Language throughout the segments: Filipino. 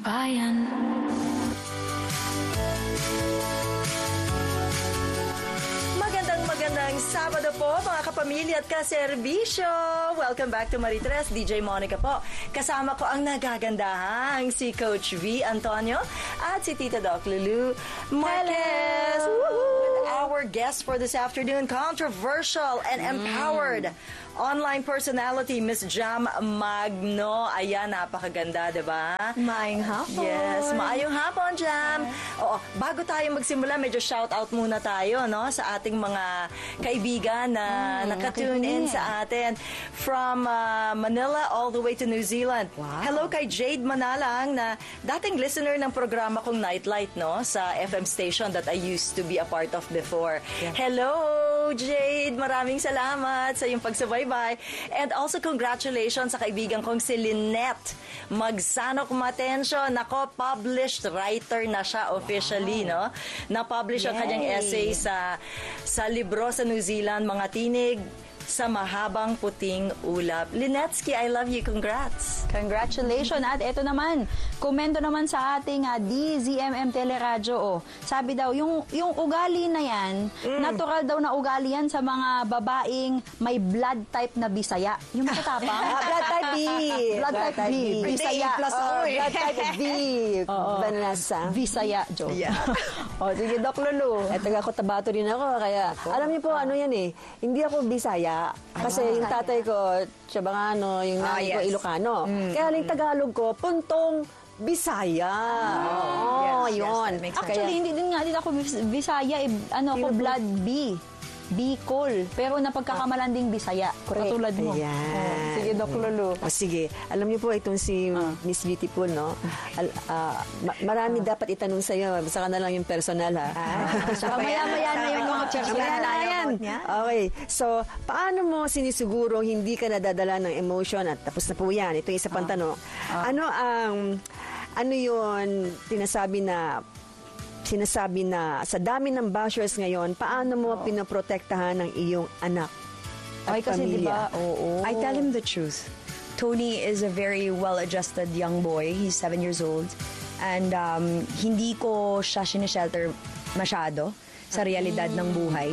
bayan. Magandang Sabado po mga kapamilya at kaserbisyo. Welcome back to Maritres, DJ Monica po. Kasama ko ang nagagandahang si Coach V. Antonio at si Tita Doc Lulu Marquez. With our guest for this afternoon, controversial and empowered online personality, Miss Jam Magno. Ayan, napakaganda, diba? Maayong hapon. Yes, maayong hapon, Jam. Oo, bago tayo magsimula, medyo shout-out muna tayo, no? Sa ating mga kaibigan na nakatune in sa atin. From Manila all the way to New Zealand. Wow. Hello kay Jade Manalang na dating listener ng programa kong Nightlight, no? Sa FM station that I used to be a part of before. Yeah. Hello, Jade. Maraming salamat sa iyong pagsabay. And also congratulations sa kaibigan kong si Lynette Magsanok Matensyo. Nako, published writer na siya officially, no? Na-publish ang kanyang essay sa libro sa New Zealand, Mga Tinig sa Mahabang Puting Ulap. Lynetsky, I love you. Congrats. Congratulations. At ito naman, komento naman sa ating DZMM Teleradyo. Oh. Sabi daw, yung ugali na yan, natural daw na ugali yan sa mga babaeng may blood type na Bisaya. Yung matatapang? Blood type B. Blood type B. Bisaya. Blood type B. Vanessa. Bisaya, Joe. Yeah. Sige, Doc Lulu. Eto ako, tabato rin ako. Kaya, alam niyo po, ano yan eh, hindi ako Bisaya. Kasi yung tatay ko, Chabangano, yung nanay ko, Ilocano. Kaya yung Tagalog ko, puntong Bisaya. Yun. Actually, hindi din ako Bisaya. Ako, blood B. Bicol. Pero napagkakamalan ding Bisaya. Katulad mo. Ayan. Sige, Doc Lulu. Sige. Alam niyo po, itong si Miss Beautiful, no? Marami dapat itanong sa'yo. Basta ka na lang yung personal, ha? Maya-maya na yung mga personal. Okay. So, paano mo sinisigurong hindi ka nadadala ng emotion at tapos na po yan? Ito yung isa pang tanong. Ano yun sinasabi na sa dami ng bashers ngayon, paano mo pinoprotektahan ng iyong anak at pamilya? I tell him the truth. Tony is a very well-adjusted young boy. He's 7 years old. And hindi ko siya sinishelter masyado sa realidad ng buhay.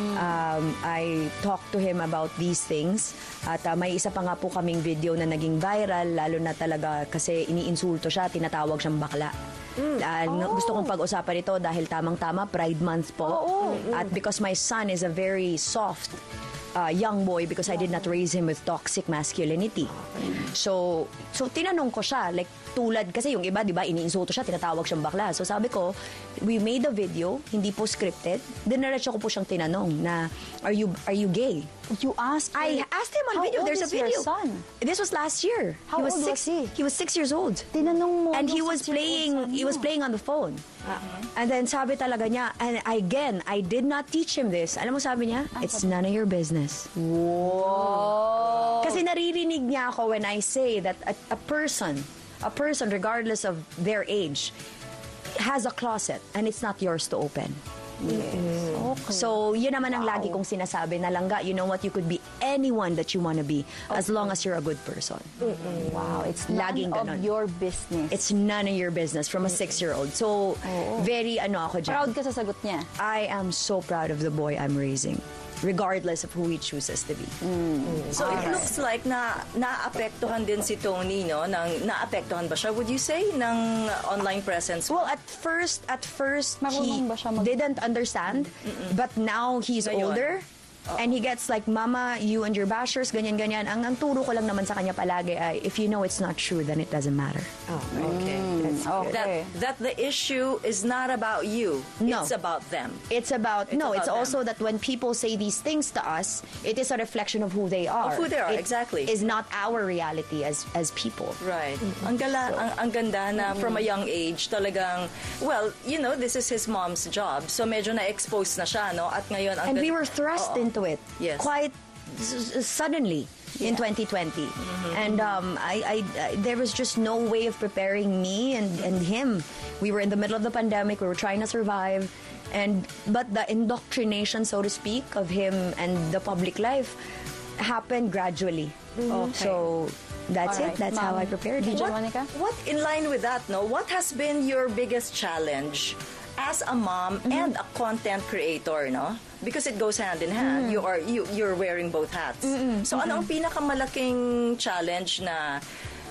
I talk to him about these things. At may isa pa nga po kaming video na naging viral, lalo na talaga kasi iniinsulto siya, tinatawag siyang bakla. Gusto kong pag-usapan ito dahil tamang-tama, Pride Month po. At because my son is a very soft young boy because I did not raise him with toxic masculinity. So tinanong ko siya, like tulad, kasi yung iba, di ba, iniinsulto siya, tinatawag siyang bakla. So sabi ko, we made a video, hindi po scripted. Dinerecho ko po siyang tinanong na, are you gay? You asked him? I asked him on video. There's a video. Your son? This was last year. How old was he? He was 6 years old. Tinanong mo. And he was playing on the phone. And then sabi talaga niya, and again, I did not teach him this. Alam mo sabi niya? It's none of your business. Whoa. Kasi naririnig niya ako when I say that a person regardless of their age has a closet and it's not yours to open. Yes. Okay. So, yun naman ang lagi kong sinasabi na langga, you know what, you could be anyone that you want to be as long as you're a good person. Wow, it's Laging none ganon. of your business. It's none of your business from a 6-year-old. So, very ako dyan. Proud ka sa sagot niya. I am so proud of the boy I'm raising, regardless of who he chooses to be. So it looks like naapektuhan din si Tony, no? Naapektuhan ba siya, would you say, ng online presence? Well, at first Marunong ba siya he didn't understand, but now he's Ngayon. older. And he gets like, Mama, you and your bashers, ganyan-ganyan. Ang turo ko lang naman sa kanya palagi ay, if you know it's not true, then it doesn't matter. Okay. Okay. That the issue is not about you. No. It's about them. It's about, about it's also them. that when people say these things to us, it is a reflection of who they are. Of who they are, It exactly. is not our reality as people. Right. Ang ganda na from a young age talagang, well, you know, this is his mom's job. So medyo na-expose na siya, no? At ngayon, And we were thrust into it Yes. quite suddenly in 2020. And there was just no way of preparing me and him. We were in the middle of the pandemic. We were trying to survive. But the indoctrination, so to speak, of him and the public life happened gradually. Okay. So That's Alright, it. That's how Ma'am. I prepared it. DJ Monica? What in line with that, no? What has been your biggest challenge as a mom and a content creator, no? Because it goes hand in hand. You're wearing both hats. So ano ang pinakamalaking challenge na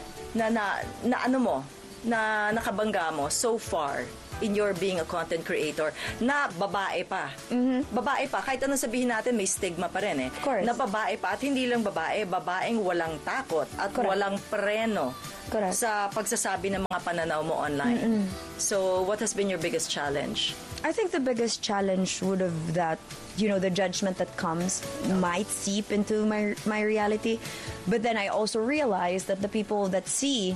ano mo, na nakabangga mo so far in your being a content creator na babae pa? Babae pa, kahit anong sabihin natin, may stigma pa rin eh. Of course. Na babae pa, at hindi lang babae, babaeng walang takot at walang preno Correct. sa pagsasabi ng mga pananaw mo online. So, what has been your biggest challenge? I think the biggest challenge would have that, the judgment that comes might seep into my reality. But then I also realize that the people that see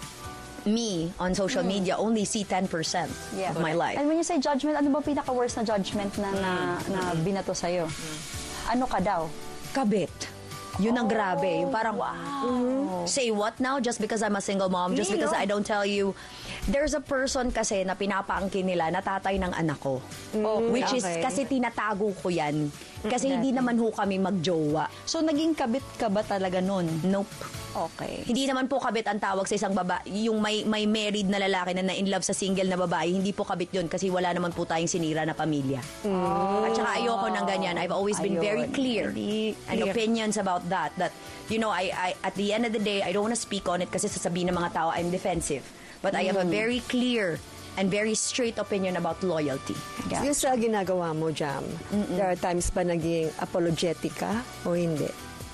me on social media only see 10% of my life. And when you say judgment, ano ba pinaka-worst na judgment na binato sa'yo? Ano ka daw? Kabit. Yun ang grabe. Yung parang, say what now? Just because I'm a single mom? Just because I don't tell you? There's a person kasi na pinapaangkin nila na tatay ng anak ko. Which is, kasi tinatago ko yan. Kasi hindi naman ho kami magjowa. So, naging kabit ka ba talaga nun? Nope. Okay. Hindi naman po kabit ang tawag sa isang babae. Yung may married na lalaki na in love sa single na babae, hindi po kabit yun kasi wala naman po tayong sinira na pamilya. At saka ayoko ng ganyan. I've always been very clear and opinions about that. That, I at the end of the day, I don't want to speak on it kasi sasabihin ng mga tao I'm defensive. But I have a very clear and very straight opinion about loyalty. Yung sa ginagawa mo, Jam, there are times ba naging apologetic ka o hindi?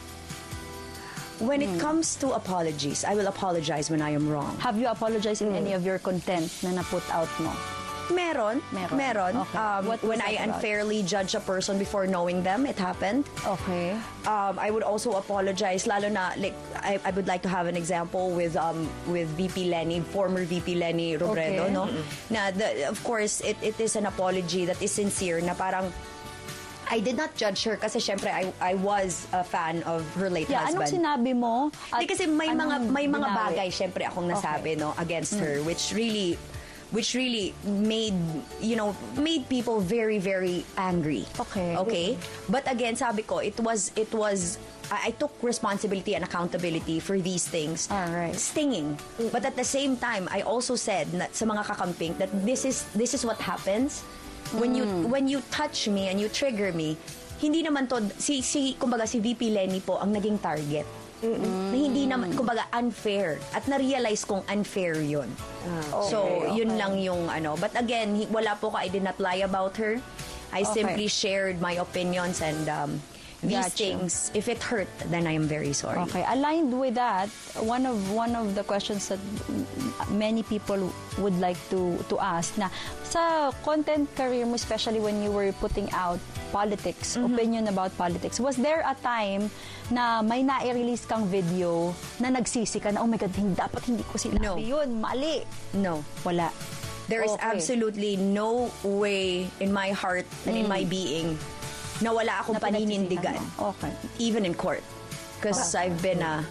When it comes to apologies, I will apologize when I am wrong. Have you apologized in any of your content na na-put out mo? Meron. Okay. When I unfairly judge a person before knowing them, it happened. Okay. I would also apologize, lalo na, like, I would like to have an example with VP Lenny, former VP Lenny Robredo, Okay. no? Na, of course, it is an apology that is sincere, na parang, I did not judge her kasi syempre I was a fan of her late Yeah, husband. anong sinabi mo? At Kasi may mga binawi? bagay syempre akong nasabi no against her which really made people very very angry. Okay. But again, sabi ko it was I took responsibility and accountability for these things. Alright. Stinging. But at the same time, I also said na, sa mga kakamping that this is what happens when you touch me and you trigger me. Hindi naman to kumbaga si VP Lenny po ang naging target. Na hindi naman kumbaga unfair at na-realize kong unfair 'yun. So, yun lang yung but again, wala po I did not lie about her. I simply shared my opinions and these things, if it hurt, then I am very sorry. Okay. Aligned with that, one of the questions that many people would like to ask na sa content career mo, especially when you were putting out politics, opinion about politics, was there a time na may na-release kang video na nagsisi ka na, oh my God, hindi ko sinabi yun, mali? No. Wala. There is Okay. absolutely no way in my heart and in my being na wala akong Na pinagsisihan paninindigan. mo. Okay. Even in court. Because I've been a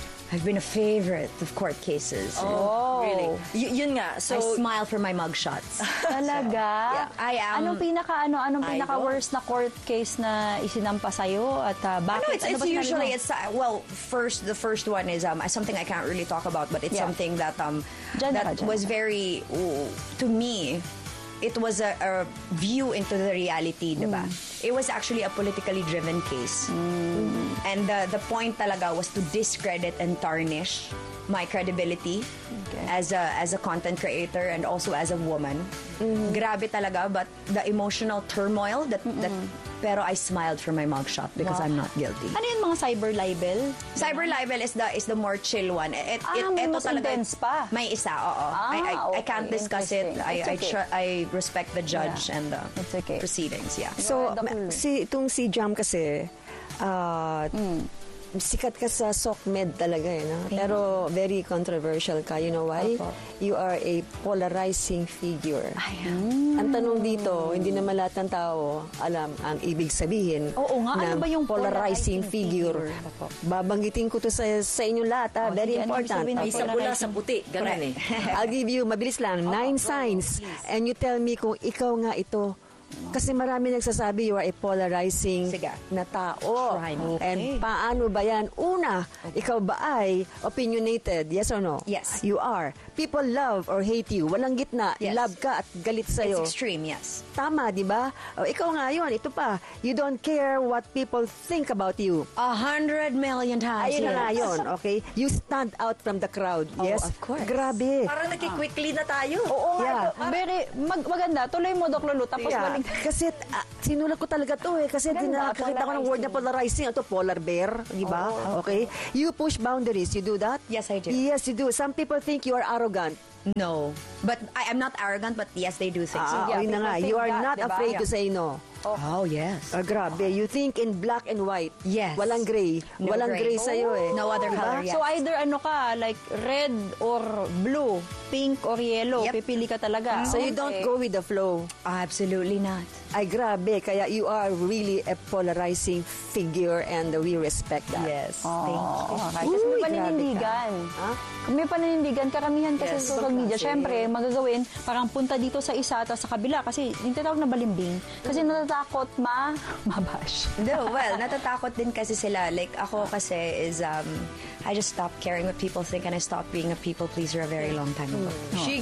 favorite of court cases. Oh. Really? Yun nga. I So, smile for my mugshots. Talaga? I am... Anong pinaka worst na court case na isinampa sa'yo at bakit? It's ba sinabi usually mo? the first one is something I can't really talk about, but it's something that General. was very to me. It was a view into the reality, diba? It was actually a politically driven case. And the point talaga was to discredit and tarnish my credibility as a content creator and also as a woman. Grabe talaga, but the emotional turmoil that pero I smiled for my mugshot because I'm not guilty. Ano yung mga cyber libel? Cyber libel is the more chill one. may Ito mas intense pa. May isa, oo. I can't okay. discuss it. Interesting. It's okay. I respect the judge and the It's okay. proceedings, yeah. So, Dr. Lu. si Jam kasi, sikat ka sa SOCMED talaga pero very controversial ka. You know why? Opo. You are a polarizing figure. Ang tanong dito, hindi naman lahat ng tao alam ang ibig sabihin Oo nga, ano ng ba yung polarizing figure. Opo. Babanggitin ko to sa inyong lahat. Very sige, ano ibig important. sabihin ng may sa pula sa puti. Ganun eh. I'll give you, mabilis lang, 9 signs. And you tell me kung ikaw nga ito Kasi marami nagsasabi you are a polarizing Sige. na tao. Try me. And paano ba yan? Una, ikaw ba ay opinionated? Yes or no? Yes. You are. People love or hate you. Walang gitna. Yes. Love ka at galit It's sa'yo. extreme, yes. Tama, di ba? O, ikaw nga yun. Ito pa. You don't care what people think about you. 100 million times. Ayun na nga yes. yun, okay? You stand out from the crowd. Yes? of course. Grabe. Parang naki-quickly na tayo. Oo Yeah. nga. Maganda. Tuloy mo, Doc Lulu. Tapos Yeah. balik. Kasi sinulat ko talaga to eh. Kasi Ganda, nakakita ko ng word na polarizing. Ito, polar bear. Di ba? Okay? You push boundaries. You do that? Yes, I do. Yes, you do. Some people think you are arrogant. No. But I'm not arrogant, but yes, they do think so. Yeah, Ayun na people nga. think You are that, not diba? afraid to Yeah. say no. Oh, yes. Grabe. You think in black and white. Yes. Walang gray. No Walang gray gray. sa'yo eh. No other color, yes. So either ano ka, like red or blue, pink or yellow, Yep. pipili ka talaga. So you don't go with the flow. Absolutely not. Ay, grabe. Kaya you are really a polarizing figure and we respect that. Yes. Oh, Thank you. okay. Kasi Uy, may grabe paninindigan. Ha? May paninindigan. Karamihan kasi Yes, sa social media. kasi- Siyempre, magagawin, parang punta dito sa isa, tapos sa kabila. Kasi yung tinatawag na balimbing. Kasi natatakot mabash. No, well, natatakot din kasi sila. Like, ako kasi is, I just stopped caring what people think and I stopped being a people pleaser a very long time ago.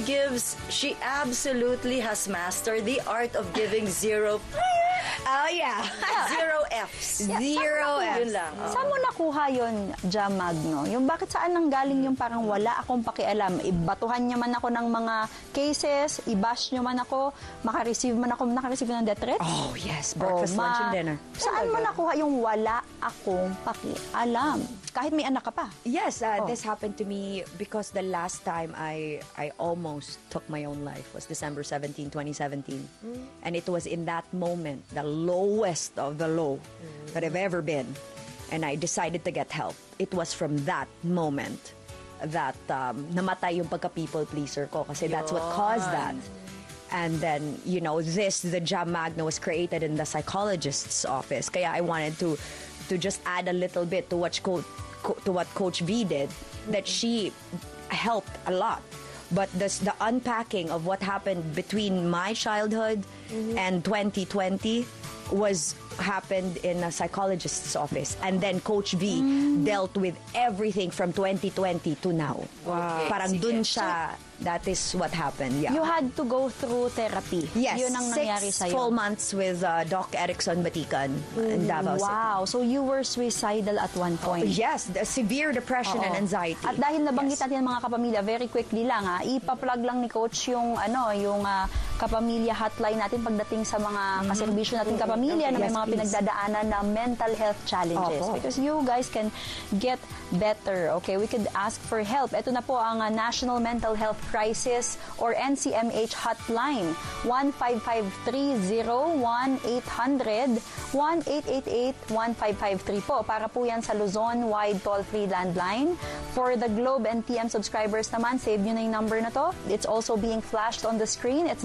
She absolutely has mastered the art of giving zero Oh, yeah. Fs. Zero Yun Fs. lang. Saan mo nakuha yun, Jam Magno? Yung bakit saan nang galing yung parang wala akong pakialam? Ibatuhan niya man ako ng mga cases, i-bash niyo man ako, nakareceive ng death threats? Oh, yes. Breakfast, lunch, and dinner. Saan mo nakuha yung wala akong pakialam? Kahit may anak ka pa. Yes, this happened to me because the last time I almost took my own life was December 17, 2017. And it was in that moment, the lowest of the low that I've ever been. And I decided to get help. It was from that moment that namatay yung pagka-people pleaser ko kasi that's what caused that. And then, the Jam Magno was created in the psychologist's office. Kaya I wanted to just add a little bit to what Coach V did, that she helped a lot. But the unpacking of what happened between my childhood and 2020 happened in a psychologist's office. And then Coach V dealt with everything from 2020 to now. Wow. Parang dun siya, that is what happened. Yeah. You had to go through therapy. Yes, Yun ang nangyari 6 sa'yo. full months with Doc Erickson Batican in Davao City. Wow. So you were suicidal at one point. Yes, the severe depression and Oo. anxiety. At dahil nabanggit Yes. natin ang mga kapamilya, very quickly lang ipa-plug lang ni Coach yung kapamilya hotline natin pagdating sa mga kaserbisyo natin kapamilya na may Yes, mga please. pinagdadaanan na mental health challenges. Opo. Because you guys can get better. Okay, we could ask for help. Ito na po ang National Mental Health Crisis or NCMH hotline. 1-553-01-800-1-888-1553 po. Para po yan sa Luzon-wide toll-free landline. For the Globe and TM subscribers naman, save nyo na yung number na to. It's also being flashed on the screen. It's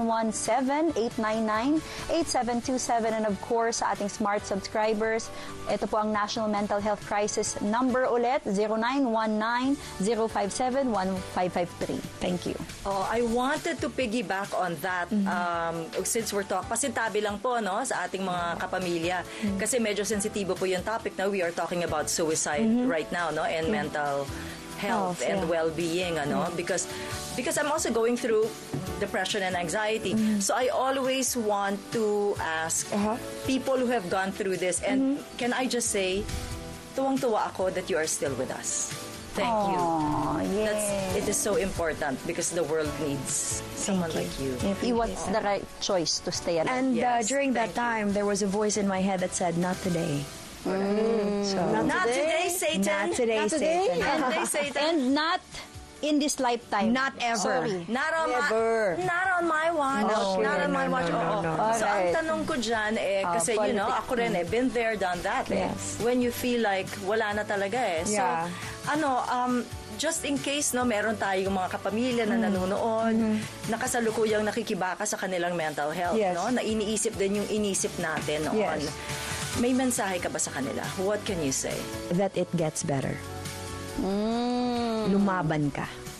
0917-899-8727. And of course, sa ating smart subscribers, ito po ang National Mental Health Crisis number ulit, 0919-057-1553. Thank you. Oh, I wanted to piggyback on that since we're pasintabi lang po no sa ating mga kapamilya kasi medyo sensitibo po yung topic na we are talking about suicide right now no and mental health and well-being because I'm also going through depression and anxiety. So I always want to ask people who have gone through this and can I just say tuwang-tuwa ako that you are still with us. Thank you. It is so important because the world needs someone like you. It was the right choice to stay alive. And Yes, during that thank time, there was a voice in my head that said, "Not today." So, Not today, Satan. Not today, Satan. Not today, Satan. And not in this lifetime. Not ever. Sorry. Not on Never. my watch. No, Not on my no, watch. no, Oo. no, no. So, ang Alright. tanong ko dyan, kasi ako rin been there, done that. Yes. When you feel like wala na talaga So, Yeah. just in case, meron tayong mga kapamilya na nanonood, nakasalukuyang nakikibaka sa kanilang mental health, Yes. Na iniisip din yung inisip natin noon. Yes. May mensahe ka ba sa kanila? What can you say? That it gets better. Lumaban ka.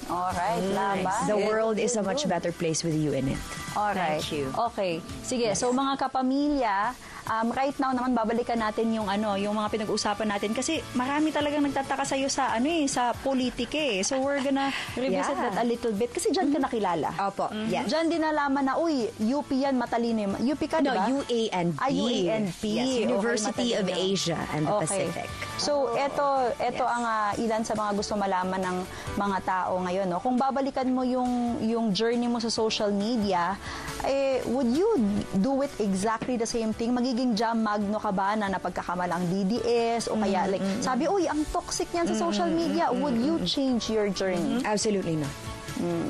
Alright, laban. The world is a much better place with you in it. Alright. Thank you. Okay. Sige, so mga kapamilya, right now naman babalikan natin yung yung mga pinag-usapan natin kasi marami talagang nagtataka sa iyo sa sa politika eh. So we're gonna revisit Yeah. that a little bit kasi diyan ka nakilala. Opo, yes. Diyan din nalaman na UP yan, matalino yung UP ka, di No, ba? UANP. UANP. Yes, University of matalino. Asia and the Pacific. So, ito ang ilan sa mga gusto malaman ng mga tao ngayon. No? Kung babalikan mo yung journey mo sa social media, would you do it exactly the same thing? Magiging jam magno ka ba na napagkakamalang DDS? O kaya, sabi, uy, ang toxic niyan sa social media. Would you change your journey? Absolutely not.